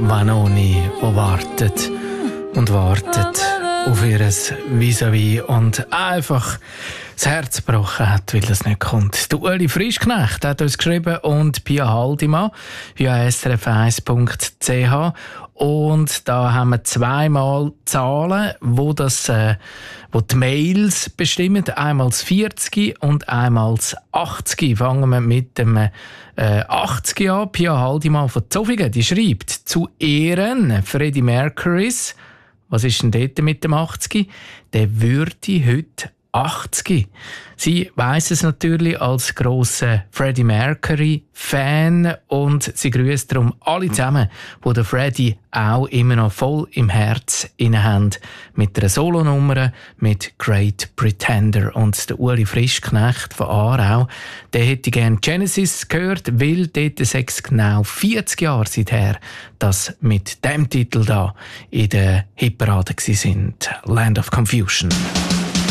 Vanoni, die wartet und wartet auf ihr Vis-à-vis und einfach das Herz gebrochen hat, weil das nicht kommt. Der Uli Frischknecht hat uns geschrieben und Pia Haldimann via srf1.ch. Und da haben wir zweimal Zahlen, wo die Mails bestimmen. Einmal das 40 und einmal das 80. Fangen wir mit dem 80 an. Pia Haldimann von Zofingen, die schreibt: Zu Ehren Freddie Mercurys, was ist denn dort mit dem 80? Der würde heute 80. Sie weiss es natürlich als grosser Freddie Mercury-Fan und sie grüßt darum alle zusammen, die den Freddie auch immer noch voll im Herz inne haben, mit einer Solonummer mit Great Pretender. Und der Uli Frischknecht von Aarau, der hätte gerne Genesis gehört, weil dort 6 genau 40 Jahre seither, dass mit dem Titel da in der Hitparade waren. Land of Confusion.